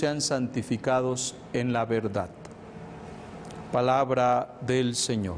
sean santificados en la verdad. Palabra del Señor.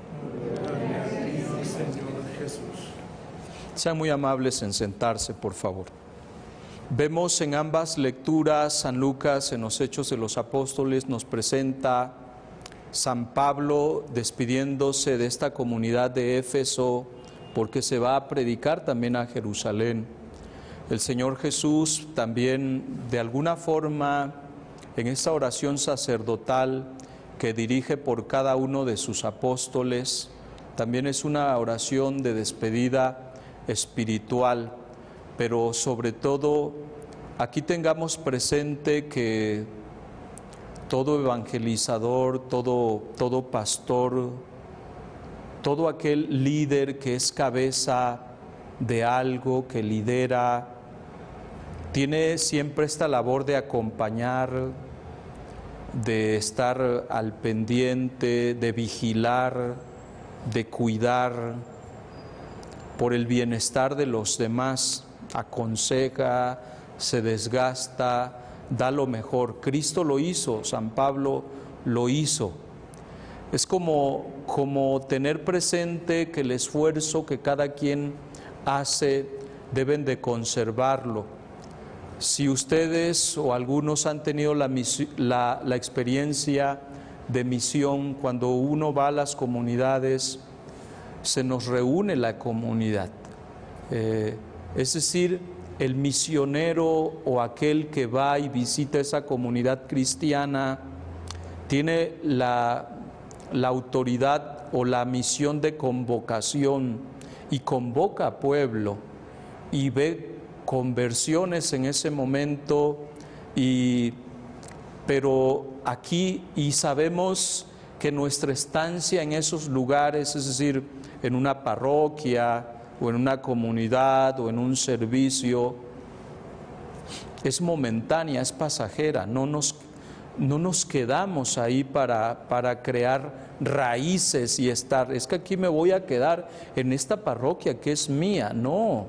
Sean muy amables en sentarse, por favor. Vemos en ambas lecturas, San Lucas en los Hechos de los Apóstoles nos presenta San Pablo despidiéndose de esta comunidad de Éfeso porque se va a predicar también a Jerusalén. El Señor Jesús también de alguna forma en esta oración sacerdotal que dirige por cada uno de sus apóstoles, también es una oración de despedida espiritual, pero sobre todo aquí tengamos presente que todo evangelizador, todo pastor, todo aquel líder que es cabeza de algo, que lidera, tiene siempre esta labor de acompañar, de estar al pendiente, de vigilar, de cuidar por el bienestar de los demás, aconseja, se desgasta, da lo mejor. Cristo lo hizo, San Pablo lo hizo. Es como tener presente que el esfuerzo que cada quien hace deben de conservarlo. Si ustedes o algunos han tenido la experiencia de misión, cuando uno va a las comunidades, se nos reúne la comunidad. Es decir, el misionero o aquel que va y visita esa comunidad cristiana tiene la autoridad o la misión de convocación y convoca a pueblo y ve conversiones en ese momento, pero aquí y sabemos que nuestra estancia en esos lugares, es decir, en una parroquia o en una comunidad o en un servicio, es momentánea, es pasajera, no nos quedamos ahí para crear raíces y estar, es que aquí me voy a quedar en esta parroquia que es mía, no.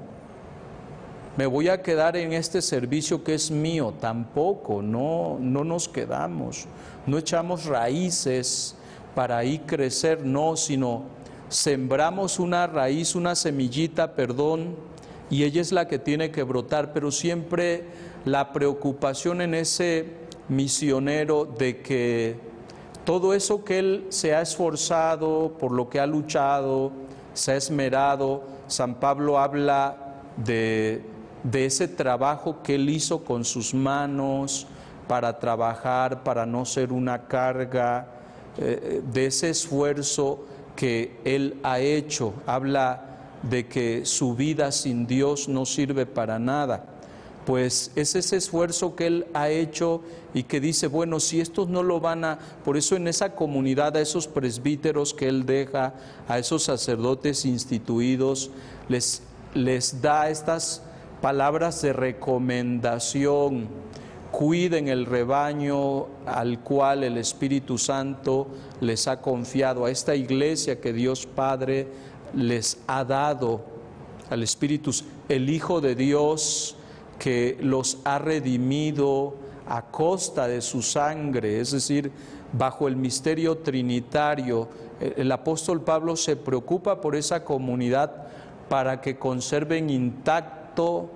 Me voy a quedar en este servicio que es mío, tampoco, no nos quedamos, no echamos raíces para ahí crecer, no, sino sembramos una raíz, una semillita, y ella es la que tiene que brotar, pero siempre la preocupación en ese misionero de que todo eso que él se ha esforzado, por lo que ha luchado, se ha esmerado, San Pablo habla de ese trabajo que él hizo con sus manos para trabajar, para no ser una carga, de ese esfuerzo que él ha hecho. Habla de que su vida sin Dios no sirve para nada. Pues es ese esfuerzo que él ha hecho y que dice, bueno, si estos no lo van a... Por eso en esa comunidad, a esos presbíteros que él deja, a esos sacerdotes instituidos, les da estas palabras de recomendación. Cuiden el rebaño al cual el Espíritu Santo les ha confiado, a esta iglesia que Dios Padre les ha dado, al Espíritu, el Hijo de Dios que los ha redimido a costa de su sangre, es decir, bajo el misterio trinitario. El apóstol Pablo se preocupa por esa comunidad para que conserven intacto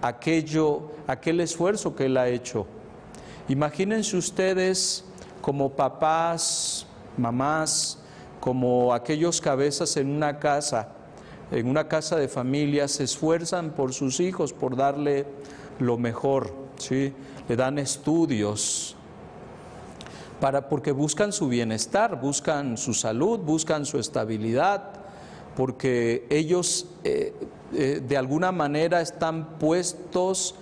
aquel esfuerzo que él ha hecho. Imagínense ustedes como papás, mamás, como aquellos cabezas en una casa de familia, se esfuerzan por sus hijos, por darle lo mejor, ¿sí? Le dan estudios, porque buscan su bienestar, buscan su salud, buscan su estabilidad, porque ellos de alguna manera están puestos,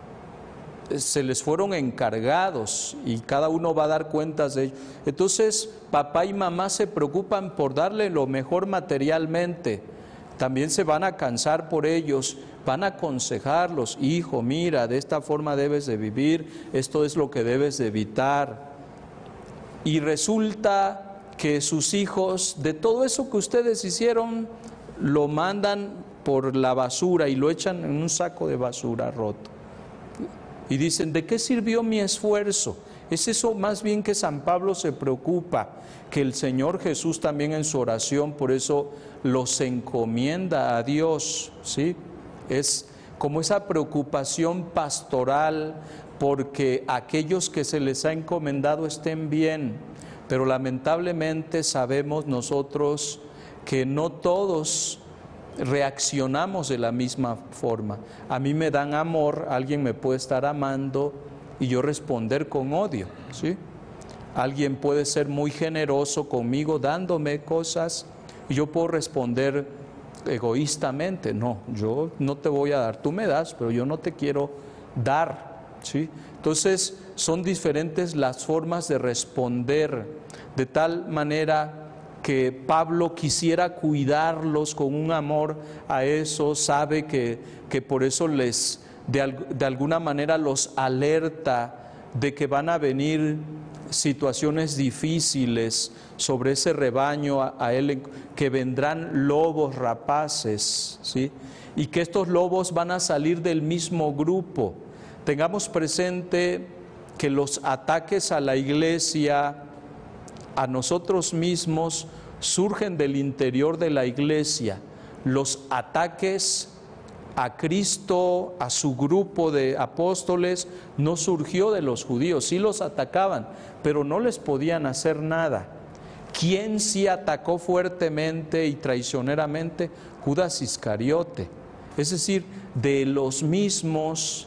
se les fueron encargados y cada uno va a dar cuentas de ellos. Entonces, papá y mamá se preocupan por darle lo mejor materialmente. También se van a cansar por ellos, van a aconsejarlos, hijo, mira, de esta forma debes de vivir, esto es lo que debes de evitar. Y resulta que sus hijos, de todo eso que ustedes hicieron, lo mandan por la basura y lo echan en un saco de basura roto. y dicen, ¿de qué sirvió mi esfuerzo? Es eso más bien que San Pablo se preocupa, que el Señor Jesús también en su oración, por eso los encomienda a Dios, ¿sí? Es como esa preocupación pastoral porque aquellos que se les ha encomendado estén bien, pero lamentablemente sabemos nosotros que no todos reaccionamos de la misma forma. A mí me dan amor, alguien me puede estar amando y yo responder con odio, ¿sí? Alguien puede ser muy generoso conmigo dándome cosas y yo puedo responder egoístamente, no, yo no te voy a dar, tú me das, pero yo no te quiero dar, ¿sí? Entonces son diferentes las formas de responder, de tal manera que Pablo quisiera cuidarlos con un amor a eso, sabe que por eso les de alguna manera los alerta de que van a venir situaciones difíciles sobre ese rebaño a él, que vendrán lobos rapaces, ¿sí? Y que estos lobos van a salir del mismo grupo. Tengamos presente que los ataques a la iglesia, a nosotros mismos, surgen del interior de la iglesia. Los ataques a Cristo, a su grupo de apóstoles, no surgió de los judíos. Sí los atacaban, pero no les podían hacer nada. ¿Quién sí atacó fuertemente y traicioneramente? Judas Iscariote. Es decir, de los mismos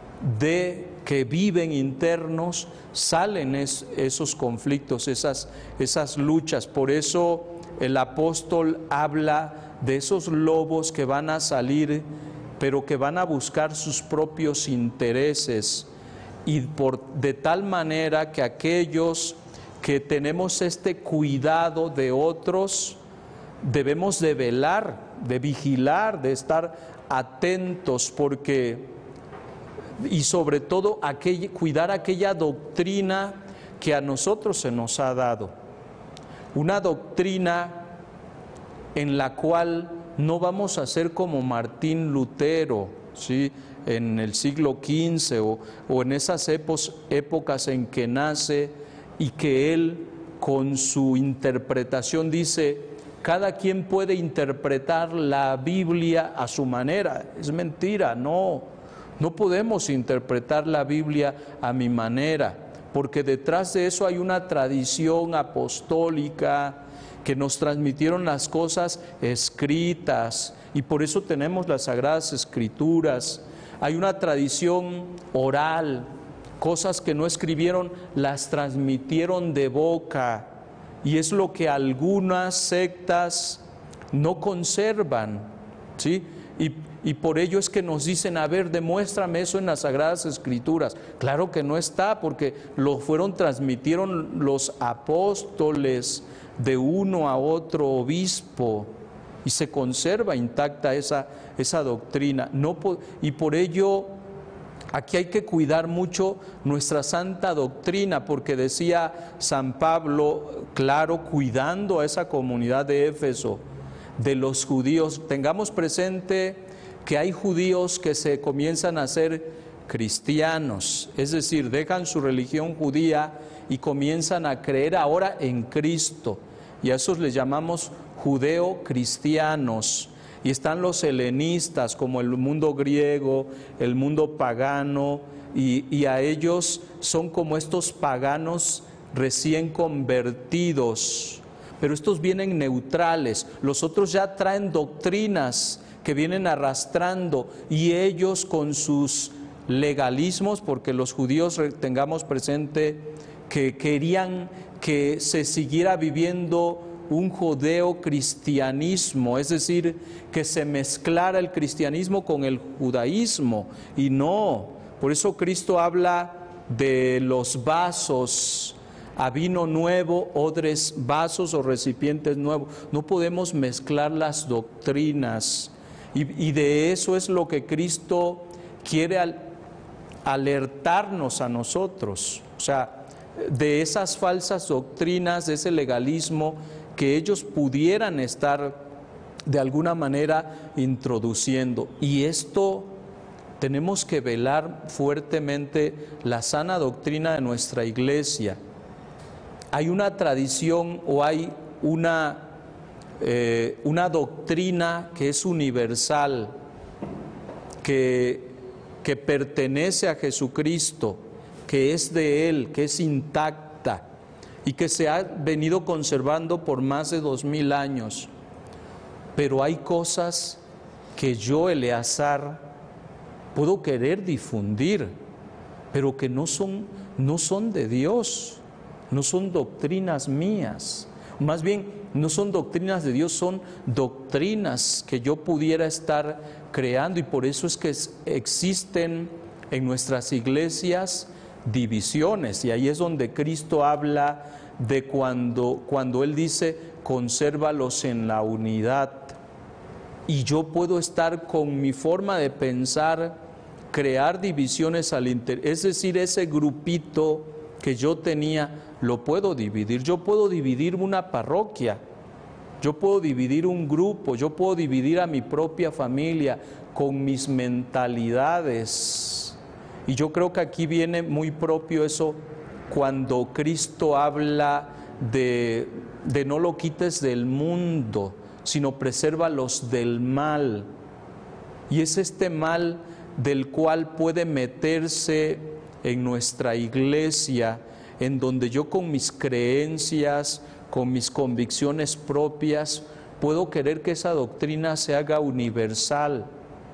que viven internos, salen esos conflictos, esas luchas. Por eso el apóstol habla de esos lobos que van a salir, pero que van a buscar sus propios intereses, y de tal manera que aquellos que tenemos este cuidado de otros, debemos de velar, de vigilar, de estar atentos, porque, y sobre todo cuidar aquella doctrina que a nosotros se nos ha dado, una doctrina en la cual no vamos a ser como Martín Lutero, ¿sí? En el siglo XV o en esas épocas en que nace, y que él con su interpretación dice, cada quien puede interpretar la Biblia a su manera. Es mentira, no podemos interpretar la Biblia a mi manera, porque detrás de eso hay una tradición apostólica que nos transmitieron las cosas escritas, y por eso tenemos las Sagradas Escrituras. Hay una tradición oral, cosas que no escribieron, las transmitieron de boca, y es lo que algunas sectas no conservan, ¿sí? Y por ello es que nos dicen, a ver, demuéstrame eso en las Sagradas Escrituras. Claro que no está, porque transmitieron los apóstoles de uno a otro obispo, y se conserva intacta esa doctrina. Y por ello aquí hay que cuidar mucho nuestra santa doctrina, porque decía San Pablo, claro, cuidando a esa comunidad de Éfeso, de los judíos. Tengamos presente que hay judíos que se comienzan a ser cristianos, es decir, dejan su religión judía y comienzan a creer ahora en Cristo, y a esos les llamamos judeo-cristianos. Y están los helenistas, como el mundo griego, el mundo pagano, y a ellos son como estos paganos recién convertidos, pero estos vienen neutrales. Los otros ya traen doctrinas que vienen arrastrando, y ellos con sus legalismos, porque los judíos, tengamos presente, que querían que se siguiera viviendo un judeo-cristianismo, es decir, que se mezclara el cristianismo con el judaísmo, y no. Por eso Cristo habla de los vasos a vino nuevo, odres, vasos o recipientes nuevos. No podemos mezclar las doctrinas, y de eso es lo que Cristo quiere alertarnos a nosotros, o sea, de esas falsas doctrinas, de ese legalismo que ellos pudieran estar de alguna manera introduciendo. Y esto tenemos que velar fuertemente la sana doctrina de nuestra iglesia. Hay una tradición o hay una doctrina que es universal, que pertenece a Jesucristo, que es de Él, que es intacta y que se ha venido conservando por más de 2000 años. Pero hay cosas que yo, Eleazar, puedo querer difundir, pero que no son de Dios, no son doctrinas mías. Más bien, no son doctrinas de Dios, son doctrinas que yo pudiera estar creando, y por eso es que existen en nuestras iglesias divisiones, y ahí es donde Cristo habla de cuando Él dice, consérvalos en la unidad. Y yo puedo estar con mi forma de pensar, crear divisiones al interior, es decir, ese grupito que yo tenía, lo puedo dividir. Yo puedo dividir una parroquia, yo puedo dividir un grupo, yo puedo dividir a mi propia familia con mis mentalidades. Y yo creo que aquí viene muy propio eso cuando Cristo habla de no lo quites del mundo, sino presérvalos del mal. Y es este mal del cual puede meterse en nuestra iglesia, en donde yo con mis creencias, con mis convicciones propias, puedo querer que esa doctrina se haga universal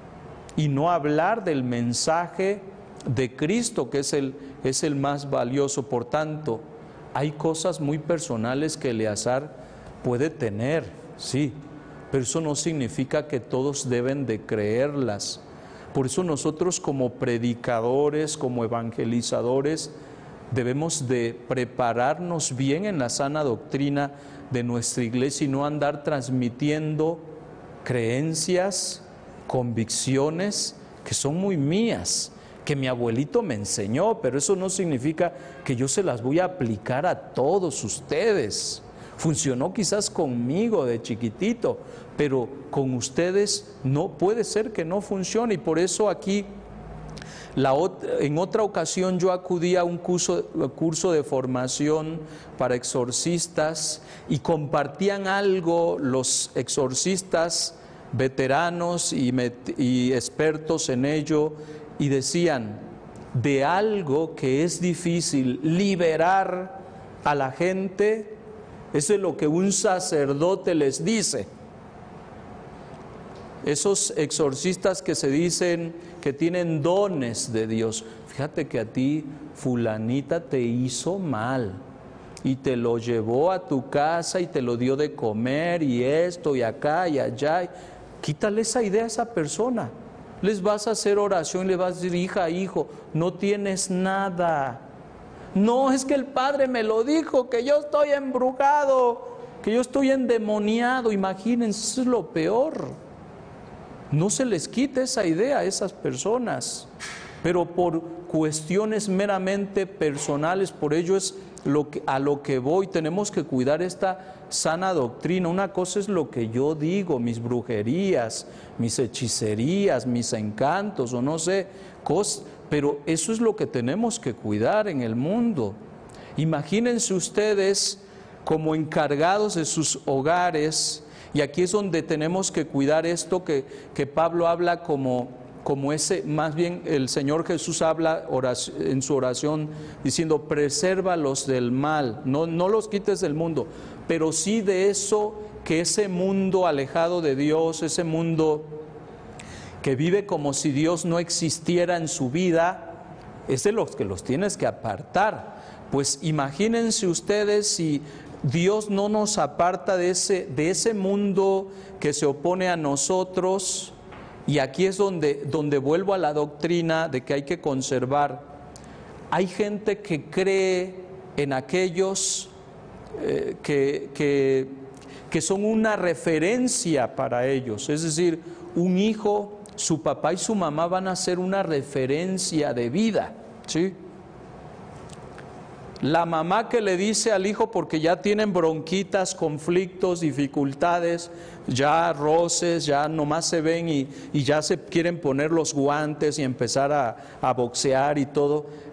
y no hablar del mensaje de Cristo, que es el más valioso. Por tanto, hay cosas muy personales que Eleazar puede tener, sí, pero eso no significa que todos deben de creerlas. Por eso nosotros como predicadores, como evangelizadores, debemos de prepararnos bien en la sana doctrina de nuestra iglesia y no andar transmitiendo creencias, convicciones que son muy mías, que mi abuelito me enseñó, pero eso no significa que yo se las voy a aplicar a todos ustedes. Funcionó quizás conmigo de chiquitito, pero con ustedes no puede ser que no funcione. Y por eso aquí, en otra ocasión yo acudí a un curso de formación para exorcistas y compartían algo los exorcistas veteranos y expertos en ello, y decían de algo que es difícil liberar a la gente. Eso es lo que un sacerdote les dice. Esos exorcistas que se dicen que tienen dones de Dios. Fíjate que a ti fulanita te hizo mal y te lo llevó a tu casa y te lo dio de comer y esto y acá y allá. Quítale esa idea a esa persona. Les vas a hacer oración y le vas a decir, hija, hijo, no tienes nada. No, es que el Padre me lo dijo, que yo estoy embrujado, que yo estoy endemoniado. Imagínense, eso es lo peor. No se les quite esa idea a esas personas, pero por cuestiones meramente personales. Por ello es a lo que voy. Tenemos que cuidar esta sana doctrina. Una cosa es lo que yo digo, mis brujerías, mis hechicerías, mis encantos o no sé, cosas. Pero eso es lo que tenemos que cuidar en el mundo. Imagínense ustedes como encargados de sus hogares, y aquí es donde tenemos que cuidar esto que Pablo habla como ese, más bien el Señor Jesús habla en su oración diciendo, presérvalos del mal, no los quites del mundo, pero sí de eso, que ese mundo alejado de Dios, ese mundo que vive como si Dios no existiera en su vida, es de los que los tienes que apartar. Pues imagínense ustedes si Dios no nos aparta de ese mundo que se opone a nosotros. Y aquí es donde vuelvo a la doctrina de que hay que conservar. Hay gente que cree en aquellos que son una referencia para ellos, es decir, un hijo, su papá y su mamá van a ser una referencia de vida, ¿sí? La mamá que le dice al hijo porque ya tienen bronquitas, conflictos, dificultades, ya roces, ya nomás se ven y ya se quieren poner los guantes y empezar a boxear y todo.